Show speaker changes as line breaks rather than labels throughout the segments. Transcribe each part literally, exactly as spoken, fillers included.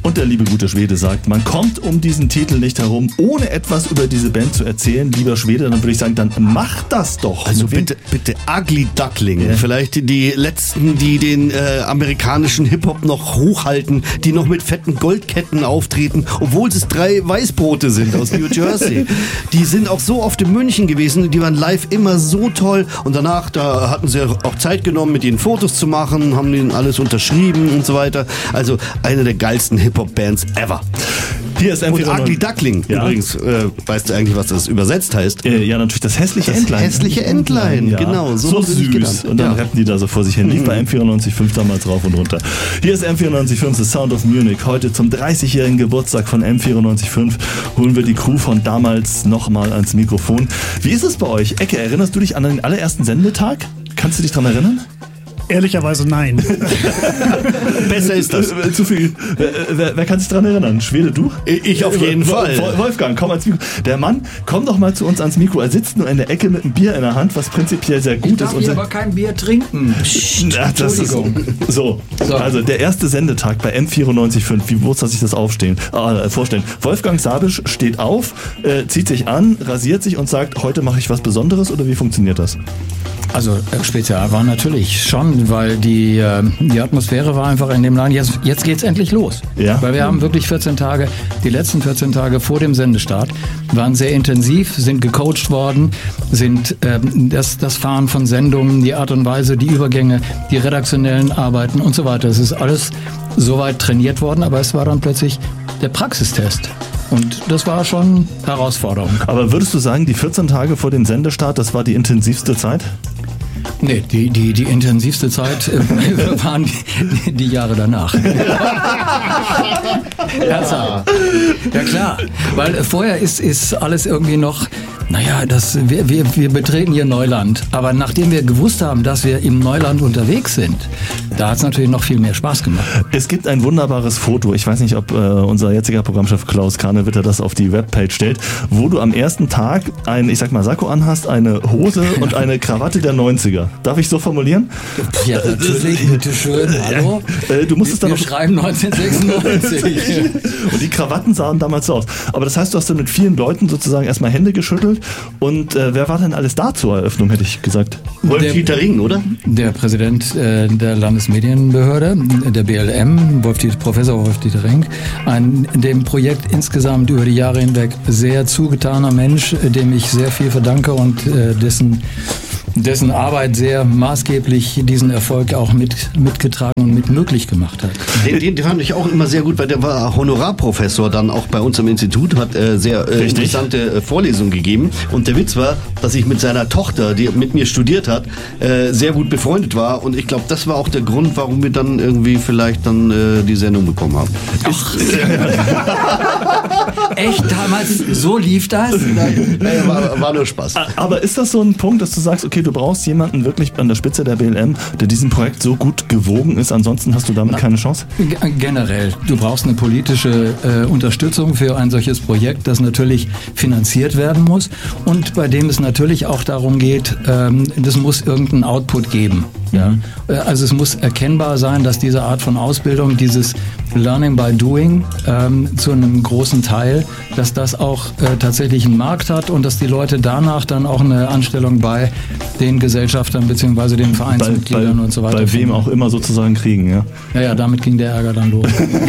Und der liebe gute Schwede sagt, man kommt um diesen Titel nicht herum, ohne etwas über diese Band zu erzählen. Lieber Schwede, dann würde ich sagen, dann mach das doch.
Also bitte, bitte Ugly Duckling. Ja. Vielleicht die letzten, die den äh, amerikanischen Hip-Hop noch hochhalten, die noch mit fetten Goldketten auftreten, obwohl es drei Weißbrote sind aus New Jersey. Die sind auch so oft in München gewesen, die waren live immer so toll und danach, da hatten sie auch Zeit genommen, mit ihnen Fotos zu machen, haben ihnen alles unterschrieben und so weiter. Also eine der geilsten Hip-Hop-Bands ever.
Hier ist M
und Ugly Duckling. Ja. Übrigens, äh, weißt du eigentlich, was das übersetzt heißt?
Äh, ja, natürlich das hässliche
das
Entlein.
hässliche Entlein, ja. Genau.
So, so süß. Und dann ja. rappen die da so vor sich hin. Lief mhm. bei M vierundneunzig Komma fünf damals rauf und runter. Hier ist M vierundneunzig Komma fünf, The Sound of Munich. Heute zum dreißigjährigen Geburtstag von M vierundneunzig Komma fünf holen wir die Crew von damals nochmal ans Mikrofon. Wie ist es bei euch? Ecke, erinnerst du dich an den allerersten Sendetag? Kannst du dich daran erinnern?
Ehrlicherweise nein.
Besser ist das.
Äh, zu viel. Wer, wer, wer kann sich daran erinnern? Schwede, du?
Ich auf jeden Fall.
Wolfgang, komm ans Mikro. Der Mann, komm doch mal zu uns ans Mikro. Er sitzt nur in der Ecke mit einem Bier in der Hand, was prinzipiell sehr gut
ich darf
ist.
Ich aber kein Bier trinken.
Na, das Entschuldigung. Ist, so. so, also der erste Sendetag bei M vierundneunzig Komma fünf. Wie muss er sich das aufstehen, ah, vorstellen? Wolfgang Sabisch steht auf, äh, zieht sich an, rasiert sich und sagt, heute mache ich was Besonderes, oder wie funktioniert das?
Also äh, speziell war natürlich schon, weil die, äh, die Atmosphäre war einfach in dem Laden, jetzt, jetzt geht's endlich los. Ja. Weil wir haben wirklich vierzehn Tage, die letzten vierzehn Tage vor dem Sendestart waren sehr intensiv, sind gecoacht worden, sind äh, das, das Fahren von Sendungen, die Art und Weise, die Übergänge, die redaktionellen Arbeiten und so weiter. Es ist alles soweit trainiert worden, aber es war dann plötzlich der Praxistest. Und das war schon Herausforderung.
Aber würdest du sagen, die vierzehn Tage vor dem Sendestart, das war die intensivste Zeit?
Nee, die, die, die intensivste Zeit äh, waren die, die Jahre danach. Ja, ja klar, weil vorher ist, ist alles irgendwie noch, naja, das, wir, wir, wir betreten hier Neuland. Aber nachdem wir gewusst haben, dass wir im Neuland unterwegs sind, da hat es natürlich noch viel mehr Spaß gemacht.
Es gibt ein wunderbares Foto, ich weiß nicht, ob äh, unser jetziger Programmchef Klaus Kranewitter das auf die Webpage stellt, wo du am ersten Tag ein, ich sag mal, Sakko anhast, eine Hose und eine Krawatte der neunziger. Darf ich so formulieren?
Ja, natürlich, bitteschön, hallo.
Äh, du musstest
wir
dann
wir schreiben neunzehnhundertsechsundneunzig.
Und die Krawatten sahen damals so aus. Aber das heißt, du hast dann mit vielen Leuten sozusagen erstmal Hände geschüttelt. Und äh, wer war denn alles da zur Eröffnung, hätte ich gesagt?
Wolf-Dieter Ring, oder?
Der Präsident äh, der Landesmedienbehörde, der B L M, Wolf Professor Wolf-Dieter Ring, ein dem Projekt insgesamt über die Jahre hinweg sehr zugetaner Mensch, dem ich sehr viel verdanke und äh, dessen dessen Arbeit sehr maßgeblich diesen Erfolg auch mit, mitgetragen und mit möglich gemacht hat.
Den, den fand ich auch immer sehr gut, weil der war Honorarprofessor dann auch bei uns im Institut, hat äh, sehr äh, interessante äh, Vorlesungen gegeben. Und der Witz war, dass ich mit seiner Tochter, die mit mir studiert hat, äh, sehr gut befreundet war. Und ich glaube, das war auch der Grund, warum wir dann irgendwie vielleicht dann äh, die Sendung bekommen haben.
Ach. Echt? Damals so lief das?
Nein, war, war nur Spaß.
Aber ist das so ein Punkt, dass du sagst, okay, du brauchst jemanden wirklich an der Spitze der B L M, der diesem Projekt so gut gewogen ist, ansonsten hast du damit Na, keine Chance?
G- generell. Du brauchst eine politische äh, Unterstützung für ein solches Projekt, das natürlich finanziert werden muss und bei dem es natürlich auch darum geht, ähm, das muss irgendeinen Output geben. Ja? Also es muss erkennbar sein, dass diese Art von Ausbildung, dieses Learning by Doing ähm, zu einem großen Teil, dass das auch äh, tatsächlich einen Markt hat und dass die Leute danach dann auch eine Anstellung bei den Gesellschaftern bzw. den Vereinsmitgliedern
bei, bei,
und so weiter.
Bei wem auch immer sozusagen kriegen, ja.
Ja, ja, damit ging der Ärger dann los.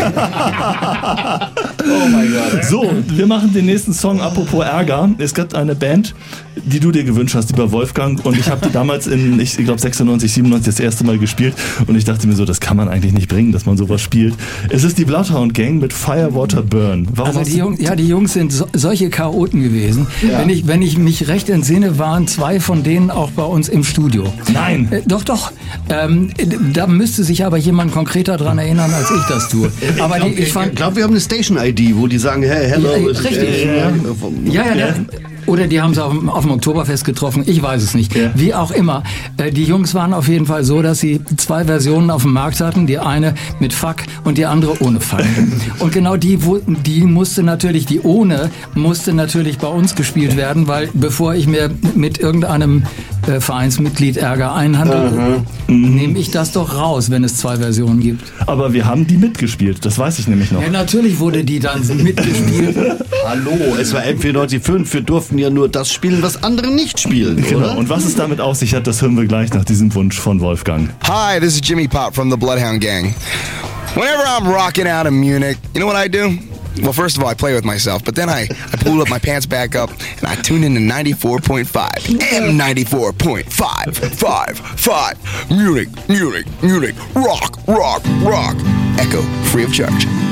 Oh mein Gott. So, wir machen den nächsten Song, apropos Ärger. Es gibt eine Band, die du dir gewünscht hast, lieber Wolfgang, und ich habe die damals in, ich glaube sechsundneunzig, siebenundneunzig das erste Mal gespielt und ich dachte mir so, das kann man eigentlich nicht bringen, dass man sowas spielt. Es ist die Bloodhound Gang mit Fire, Water, Burn. Warum
also die Jungs, ja, die Jungs sind so, solche Chaoten gewesen. Ja. Wenn ich, wenn ich mich recht entsinne, waren zwei von denen auch bei uns im Studio.
Nein.
Äh, doch, doch. Ähm, da müsste sich aber jemand konkreter dran erinnern, als ich das tue. Aber
ich glaube,
ich, ich
glaub, wir haben eine Station-I D, wo die sagen, hey, hello.
Ja, richtig.
Äh,
ja, ja, ja, der, Oder die haben sie auf, auf dem Oktoberfest getroffen, ich weiß es nicht.
Ja.
Wie auch immer. Äh, die Jungs waren auf jeden Fall so, dass sie zwei Versionen auf dem Markt hatten. Die eine mit Fuck und die andere ohne Fuck. Und genau die, wo, die musste natürlich, die ohne, musste natürlich bei uns gespielt werden, weil bevor ich mir mit irgendeinem äh, Vereinsmitglied Ärger einhandle, mhm. nehme ich das doch raus, wenn es zwei Versionen gibt.
Aber wir haben die mitgespielt, das weiß ich nämlich noch.
Ja, natürlich wurde die dann mitgespielt.
Hallo, es war M vierundneunzig Komma fünf. Wir durften ja nur das spielen, was andere nicht spielen,
Genau.
oder?
Und was es damit auf sich hat, das hören wir gleich nach diesem Wunsch von Wolfgang.
Hi, this is Jimmy Pop from the Bloodhound Gang. Whenever I'm rocking out in Munich, you know what I do? Well, first of all, I play with myself, but then I, I pull up my pants back up and I tune in to ninety-four point five. M ninety-four point five. Five, five. Munich, Munich, Munich. Rock, rock, rock. Echo, free of charge.